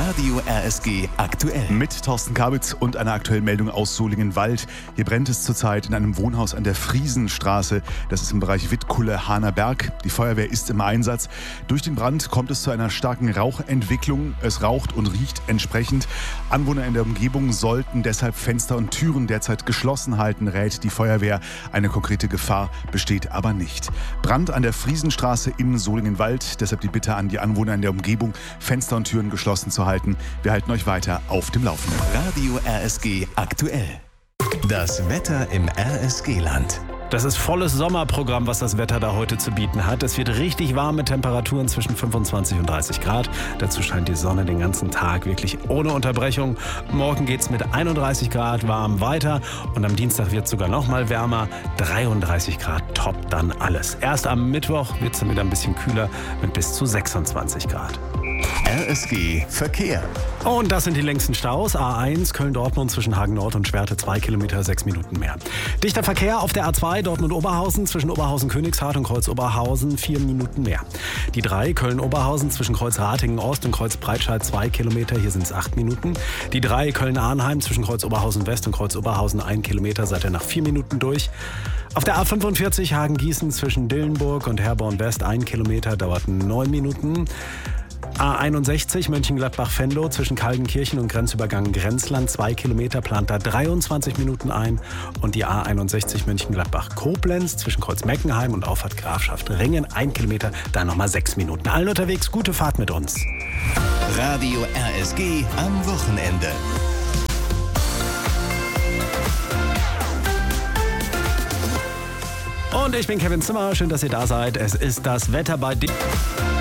Radio RSG aktuell. Mit Thorsten Kabitz und einer aktuellen Meldung aus Solingen-Wald. Hier brennt es zurzeit in einem Wohnhaus an der Friesenstraße. Das ist im Bereich Wittkulle-Hahner-Berg. Die Feuerwehr ist im Einsatz. Durch den Brand kommt es zu einer starken Rauchentwicklung. Es raucht und riecht entsprechend. Anwohner in der Umgebung sollten deshalb Fenster und Türen derzeit geschlossen halten, rät die Feuerwehr. Eine konkrete Gefahr besteht aber nicht. Brand an der Friesenstraße in Solingen-Wald. Deshalb die Bitte an die Anwohner in der Umgebung, Fenster und Türen geschlossen zu halten. Wir halten euch weiter auf dem Laufenden. Radio RSG aktuell. Das Wetter im RSG-Land. Das ist volles Sommerprogramm, was das Wetter da heute zu bieten hat. Es wird richtig warm mit Temperaturen zwischen 25 und 30 Grad. Dazu scheint die Sonne den ganzen Tag wirklich ohne Unterbrechung. Morgen geht es mit 31 Grad warm weiter und am Dienstag wird es sogar noch mal wärmer. 33 Grad toppt dann alles. Erst am Mittwoch wird es dann wieder ein bisschen kühler mit bis zu 26 Grad. RSG Verkehr. Und das sind die längsten Staus. A1 Köln-Dortmund zwischen Hagen-Nord und Schwerte 2 Kilometer, 6 Minuten mehr. Dichter Verkehr auf der A2 Dortmund-Oberhausen zwischen Oberhausen-Königshardt und Kreuz-Oberhausen 4 Minuten mehr. Die 3 Köln-Oberhausen zwischen Kreuz-Ratingen-Ost und Kreuz-Breitscheid 2 Kilometer, hier sind es 8 Minuten. Die 3 Köln-Arnheim zwischen Kreuz-Oberhausen-West und Kreuz-Oberhausen 1 Kilometer, seid ihr nach 4 Minuten durch. Auf der A45 Hagen-Gießen zwischen Dillenburg und Herborn-West 1 Kilometer, dauert 9 Minuten. A61 Mönchengladbach-Venlo zwischen Kaldenkirchen und Grenzübergang Grenzland 2 Kilometer, plant da 23 Minuten ein. Und die A61 Mönchengladbach-Koblenz zwischen Kreuz-Meckenheim und Auffahrt Grafschaft Ringen 1 Kilometer, da nochmal 6 Minuten. Allen unterwegs, gute Fahrt mit uns. Radio RSG am Wochenende. Und ich bin Kevin Zimmer, schön, dass ihr da seid. Es ist das Wetter bei dir.